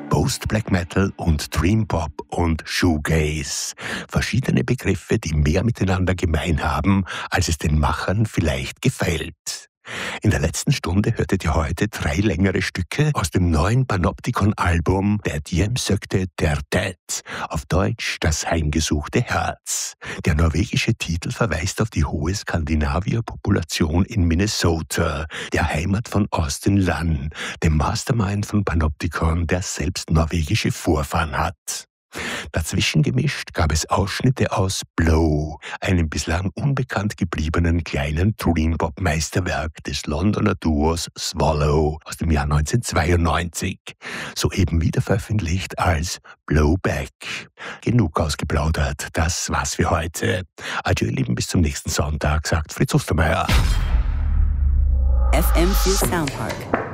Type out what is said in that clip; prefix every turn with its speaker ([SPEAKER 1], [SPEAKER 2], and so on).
[SPEAKER 1] Post-Black Metal und Dream Pop und Shoegaze. Verschiedene Begriffe, die mehr miteinander gemein haben, als es den Machern vielleicht gefällt. In der letzten Stunde hörtet ihr heute 3 längere Stücke aus dem neuen Panopticon-Album Der Diem sökte der Dead, auf Deutsch Das heimgesuchte Herz. Der norwegische Titel verweist auf die hohe Skandinavier-Population in Minnesota, der Heimat von Austin Lunn, dem Mastermind von Panopticon, der selbst norwegische Vorfahren hat. Dazwischen gemischt gab es Ausschnitte aus Blow, einem bislang unbekannt gebliebenen kleinen Dream-Pop-Meisterwerk des Londoner Duos Swallow aus dem Jahr 1992, soeben wiederveröffentlicht als Blowback. Genug ausgeplaudert, das war's für heute. Adieu, ihr Lieben, bis zum nächsten Sonntag, sagt Fritz Ostermeier.
[SPEAKER 2] FM4 Soundpark.